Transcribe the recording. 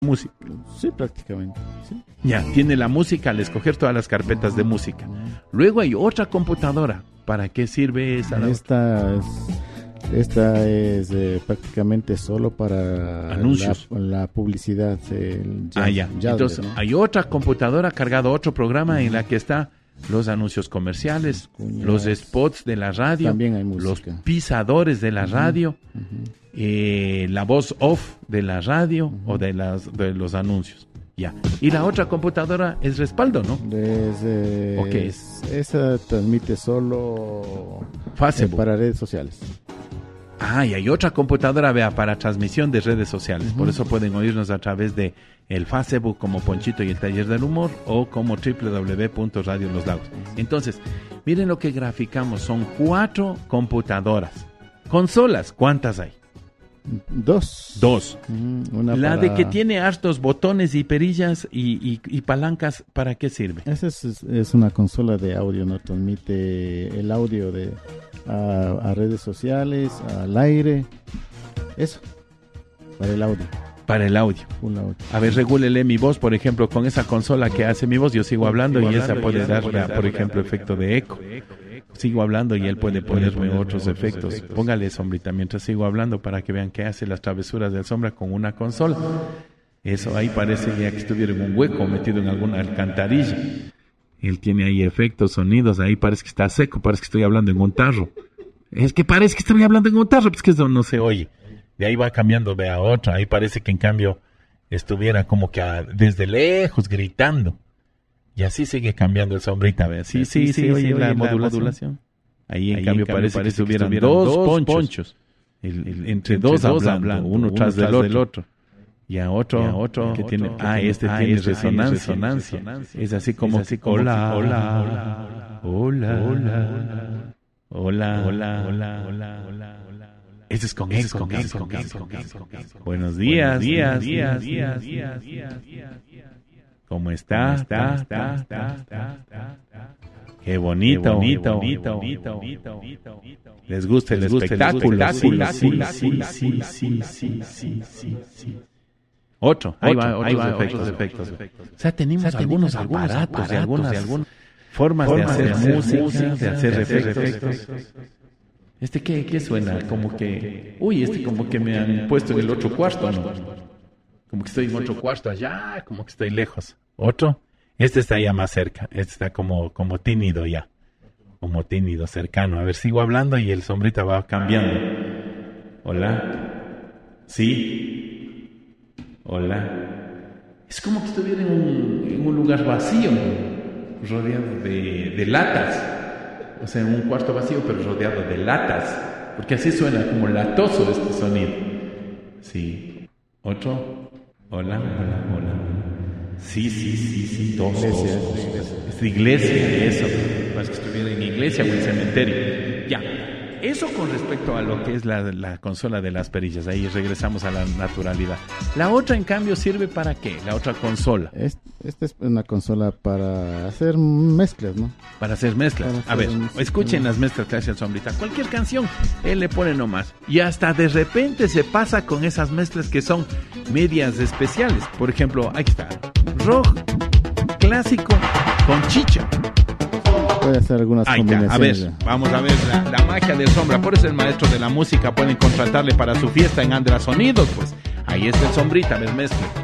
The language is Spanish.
música. Sí, prácticamente. Sí. Ya, tiene la música al escoger todas las carpetas de música. Luego hay otra computadora. ¿Para qué sirve esa? Esta es prácticamente solo para anuncios. La publicidad. Entonces, ¿no? Hay otra computadora cargada a otro programa en la que está los anuncios comerciales, los spots de la radio, también hay música, los pisadores de la radio, la voz off de la radio o de los anuncios. Ya. Y la otra computadora es respaldo, ¿no? ¿O qué es? Esa transmite solo Facebook para redes sociales. Y hay otra computadora, para transmisión de redes sociales. Por eso pueden oírnos a través de el Facebook como Ponchito y el Taller del Humor o como www.radio Los Lagos. Entonces, miren lo que graficamos. Son 4 computadoras. Consolas, ¿cuántas hay? 2. La de que tiene hartos botones y perillas y palancas, ¿para qué sirve? Esa es una consola de audio, ¿no? Transmite el audio a redes sociales, al aire. Eso, para el audio. Para el audio. A ver, regúlele mi voz, por ejemplo, con esa consola que hace mi voz, yo sigo hablando y esa puede dar, por ejemplo, efecto de eco. Sigo hablando y él puede ponerme otros efectos. Póngale, sombrita, mientras sigo hablando para que vean que hace las travesuras del sombra con una consola. Eso ahí parece ya que estuviera en un hueco metido en alguna alcantarilla. Él tiene ahí efectos, sonidos, ahí parece que está seco, parece que estoy hablando en un tarro. Es que parece que estoy hablando en un tarro, pues que eso no se oye. De ahí va cambiando a otra, ahí parece que en cambio estuviera como que desde lejos gritando. Y así sigue cambiando el sombrita, ¿ve? Sí, oye la modulación. Ahí en cambio parece que estuvieran dos ponchos. Entre dos hablando, uno tras del otro. Y a otro que tiene, este tiene resonancia. Es así como, hola. Ese es con eco. Buenos días. ¿Cómo está? Qué bonito. ¿Les gusta el espectáculo? Sí. Otro. Ahí va, otros efectos. O sea, tenemos algunos aparatos y algunas formas de hacer música, de hacer efectos. ¿Qué suena? Como que... como que me han puesto en el otro cuarto, ¿no? Como que estoy en otro cuarto allá, como que estoy lejos. ¿Otro? Este está ya más cerca. Este está como tímido ya. Como tímido, cercano. A ver, sigo hablando y el sombrita va cambiando. Hola. Sí. Hola. Es como que estuviera en un lugar vacío, rodeado de latas. O sea, en un cuarto vacío, pero rodeado de latas. Porque así suena como latoso este sonido. Sí. ¿Otro? Hola. Sí. Dos. Es iglesia, eso. Más que estuviera en iglesia o en cementerio. Ya. Eso con respecto a lo que es la consola de las perillas. Ahí regresamos a la naturalidad. La otra, en cambio, ¿sirve para qué? La otra consola. Esta es una consola para hacer mezclas, ¿no? Para hacer mezclas. A ver, escuchen las mezclas que hace el sombrita. Cualquier canción, él le pone nomás. Y hasta de repente se pasa con esas mezclas que son medias especiales. Por ejemplo, aquí está. Rock clásico con chicha. Puede hacer algunas combinaciones. A ver, vamos a ver la magia del sombra. Por eso el maestro de la música pueden contratarle para su fiesta en Andra Sonidos, pues. Ahí está el sombrita, les mezcla.